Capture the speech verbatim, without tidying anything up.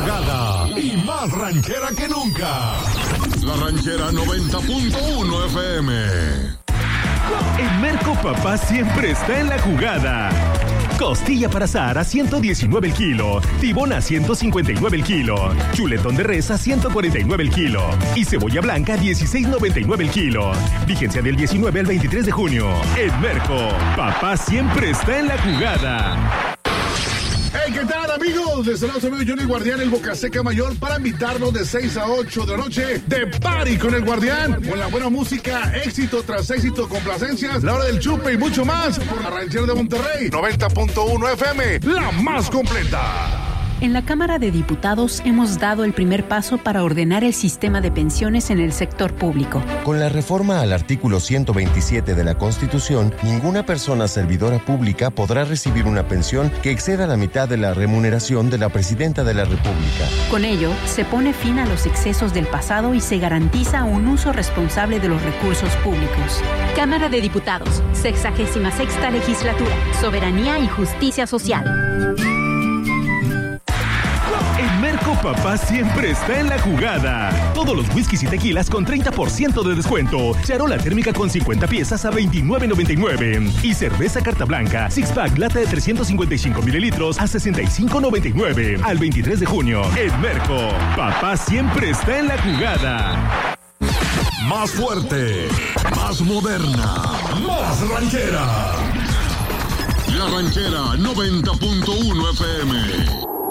cargada y más ranchera que nunca. La Ranchera noventa punto uno F M. En Merco Papá siempre está en la jugada. Costilla para asar a ciento diecinueve el kilo, tibón a ciento cincuenta y nueve el kilo, chuletón de res a ciento cuarenta y nueve el kilo y cebolla blanca a dieciséis noventa y nueve el kilo. Vigencia del diecinueve al veintitrés de junio. En Merco, Papá siempre está en la jugada. Hey, ¿qué tal, amigos? Desde el amigo Johnny Guardián, el Boca Seca Mayor, para invitarnos de seis a ocho de la noche de party con el Guardián, con la buena música, éxito tras éxito, complacencias, la hora del chupe y mucho más por la Ranchera de Monterrey, noventa punto uno F M, la más completa. En la Cámara de Diputados hemos dado el primer paso para ordenar el sistema de pensiones en el sector público. Con la reforma al artículo ciento veintisiete de la Constitución, ninguna persona servidora pública podrá recibir una pensión que exceda la mitad de la remuneración de la Presidenta de la República. Con ello, se pone fin a los excesos del pasado y se garantiza un uso responsable de los recursos públicos. Cámara de Diputados, sexagésima sexta legislatura, soberanía y justicia social. Merco Papá siempre está en la jugada. Todos los whiskies y tequilas con treinta por ciento de descuento. Charola térmica con cincuenta piezas a veintinueve noventa y nueve. Y cerveza Carta Blanca, six pack lata de trescientos cincuenta y cinco mililitros a sesenta y cinco noventa y nueve. Al veintitrés de junio. En Merco, Papá siempre está en la jugada. Más fuerte, más moderna, más ranchera. La Ranchera noventa punto uno F M.